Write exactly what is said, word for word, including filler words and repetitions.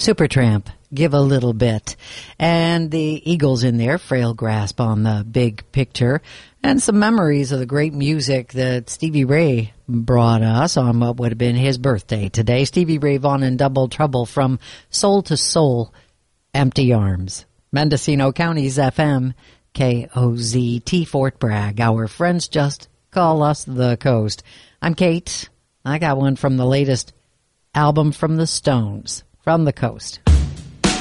Supertramp, Give a Little Bit. And the Eagles in there, Frail Grasp on the Big Picture. And some memories of the great music that Stevie Ray brought us on what would have been his birthday today. Stevie Ray Vaughan in Double Trouble from Soul to Soul, Empty Arms. Mendocino County's F M, K O Z T, Fort Bragg. Our friends just call us the Coast. I'm Kate. I got one from the latest album from the Stones, From the Coast.